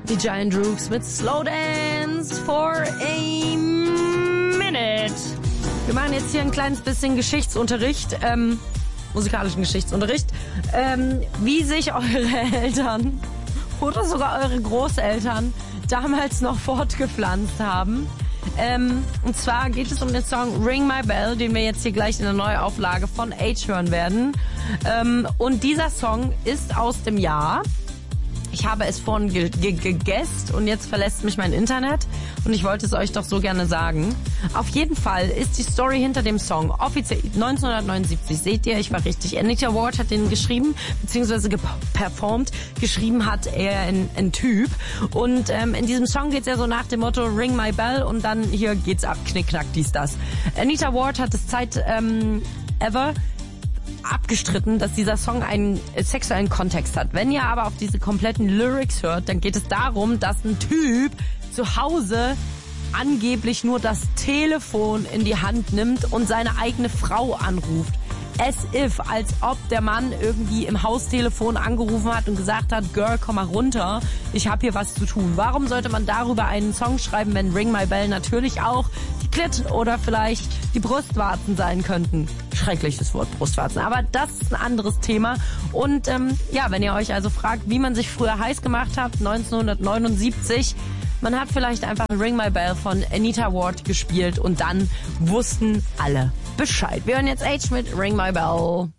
Die Giant Rooks mit Slow Dance for a Minute. Wir machen jetzt hier ein kleines bisschen Geschichtsunterricht, musikalischen Geschichtsunterricht, wie sich eure Eltern oder sogar eure Großeltern damals noch fortgepflanzt haben. Und zwar geht es um den Song Ring My Bell, den wir jetzt hier gleich in der Neuauflage von Age hören werden. Und dieser Song ist aus dem Jahr... Ich habe es vorhin gegessen und jetzt verlässt mich mein Internet und ich wollte es euch doch so gerne sagen. Auf jeden Fall ist die Story hinter dem Song offiziell 1979. Seht ihr, ich war richtig. Anita Ward hat den geschrieben, beziehungsweise performt. Geschrieben hat er ein Typ. Und in diesem Song geht's ja so nach dem Motto Ring My Bell und dann hier geht's ab, knickknack, dies, das. Anita Ward hat es abgestritten, dass dieser Song einen sexuellen Kontext hat. Wenn ihr aber auf diese kompletten Lyrics hört, dann geht es darum, dass ein Typ zu Hause angeblich nur das Telefon in die Hand nimmt und seine eigene Frau anruft. As if, als ob der Mann irgendwie im Haustelefon angerufen hat und gesagt hat, Girl, komm mal runter, ich hab hier was zu tun. Warum sollte man darüber einen Song schreiben, wenn Ring My Bell natürlich auch die Klit oder vielleicht die Brustwarzen sein könnten? Schreckliches Wort, Brustwarzen. Aber das ist ein anderes Thema. Und wenn ihr euch also fragt, wie man sich früher heiß gemacht hat, 1979, man hat vielleicht einfach Ring My Bell von Anita Ward gespielt und dann wussten alle Bescheid. Wir hören jetzt Age mit Ring My Bell.